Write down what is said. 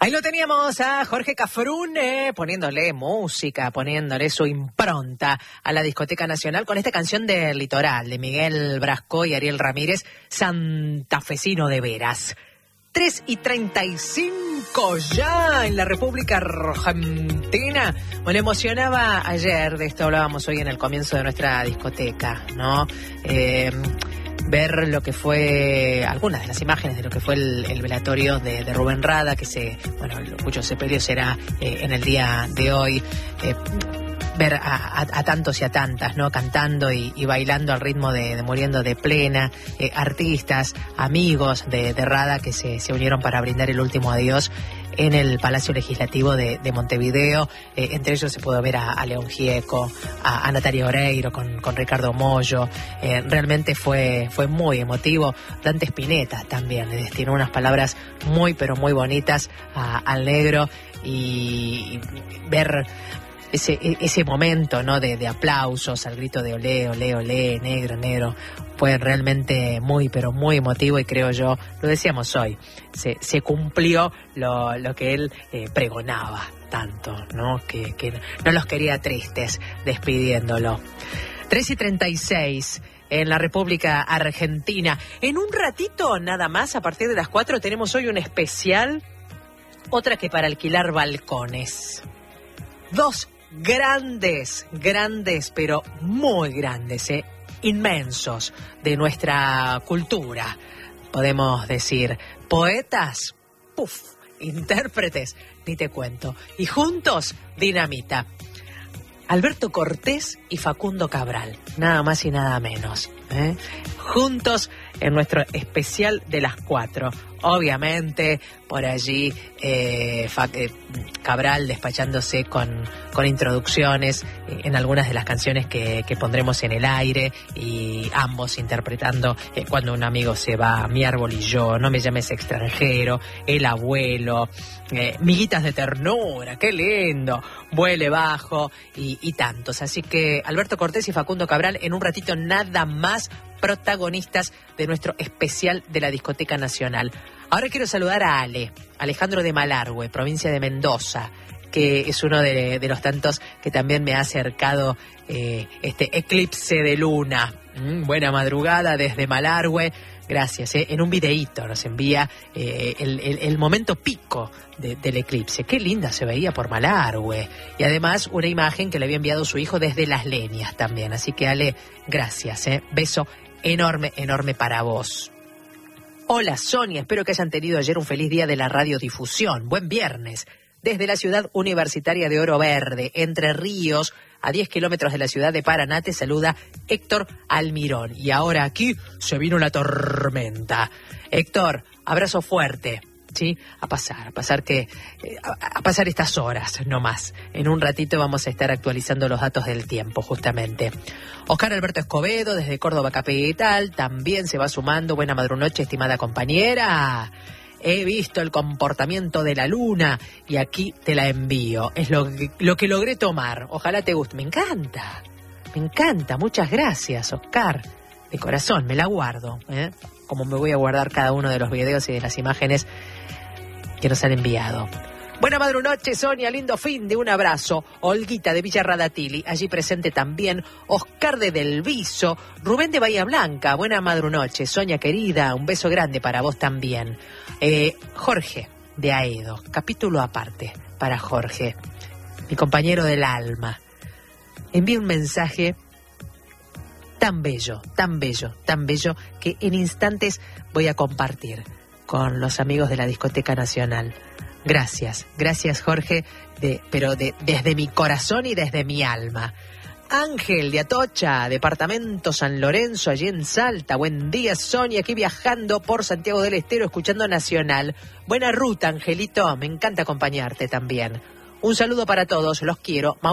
Ahí lo teníamos a Jorge Cafrune poniéndole música, poniéndole su impronta a la Discoteca Nacional con esta canción del Litoral de Miguel Brasco y Ariel Ramírez, Santafesino de veras. 3:35 ya en la República Argentina. Bueno, emocionaba ayer, de esto hablábamos hoy en el comienzo de nuestra discoteca, ¿no? Ver lo que fue, algunas de las imágenes de lo que fue el velatorio de Rubén Rada, cuyo sepelio será en el día de hoy. Ver a tantos y a tantas, ¿no? Cantando y bailando al ritmo de Muriendo de Plena, artistas, amigos de Rada que se unieron para brindar el último adiós en el Palacio Legislativo de Montevideo. Entre ellos se pudo ver a León Gieco, a Natalia Oreiro con Ricardo Mollo. Realmente fue muy emotivo. Dante Spinetta también le destinó unas palabras muy pero muy bonitas al negro, y ver ese momento, ¿no? de aplausos al grito de olé, olé, olé, negro, negro, fue realmente muy, pero muy emotivo, y creo yo, lo decíamos hoy, se cumplió lo que él pregonaba tanto, ¿no? Que no los quería tristes despidiéndolo. 3:36 en la República Argentina. En un ratito nada más, a partir de las 4, tenemos hoy un especial, otra que para alquilar balcones. Dos grandes, pero muy grandes, inmensos de nuestra cultura, podemos decir, poetas, intérpretes, ni te cuento, y juntos dinamita. Alberto Cortés y Facundo Cabral, nada más y nada menos, juntos en nuestro especial de las 4. Obviamente, por allí Cabral despachándose con introducciones en algunas de las canciones que pondremos en el aire, y ambos interpretando Cuando un amigo se va, Mi árbol y yo, No me llames extranjero, El abuelo, Miguitas de ternura, qué lindo, Vuele bajo y tantos. Así que Alberto Cortés y Facundo Cabral en un ratito nada más, protagonistas de nuestro especial de la Discoteca Nacional. Ahora quiero saludar a Alejandro de Malargüe, provincia de Mendoza, que es uno de los tantos que también me ha acercado este eclipse de luna. Buena madrugada desde Malargüe. Gracias. En un videíto nos envía el momento pico del eclipse. Qué linda se veía por Malargüe. Y además una imagen que le había enviado su hijo desde Las Leñas también. Así que Ale, gracias. Beso enorme, enorme para vos. Hola Sonia, espero que hayan tenido ayer un feliz día de la radiodifusión. Buen viernes. Desde la ciudad universitaria de Oro Verde, Entre Ríos, a 10 kilómetros de la ciudad de Paraná, te saluda Héctor Almirón. Y ahora aquí se vino la tormenta. Héctor, abrazo fuerte. ¿Sí? A pasar estas horas, no más. En un ratito vamos a estar actualizando los datos del tiempo, justamente. Oscar Alberto Escobedo, desde Córdoba capital, también se va sumando. Buena madrunoche, estimada compañera. He visto el comportamiento de la luna y aquí te la envío. Es lo que logré tomar. Ojalá te guste. Me encanta. Muchas gracias, Oscar. De corazón, me la guardo, como me voy a guardar cada uno de los videos y de las imágenes que nos han enviado. Buena madrunoche, Sonia, lindo fin de un abrazo. Olguita de Villa Radatili, allí presente también. Oscar de Del Viso, Rubén de Bahía Blanca, buena madrunoche. Sonia querida, un beso grande para vos también. Jorge de Aedo, capítulo aparte para Jorge, mi compañero del alma. Envíe un mensaje tan bello, que en instantes voy a compartir con los amigos de la Discoteca Nacional. Gracias Jorge, desde mi corazón y desde mi alma. Ángel de Atocha, departamento San Lorenzo, allí en Salta. Buen día, Sonia, aquí viajando por Santiago del Estero, escuchando Nacional. Buena ruta, Angelito, me encanta acompañarte también. Un saludo para todos, los quiero.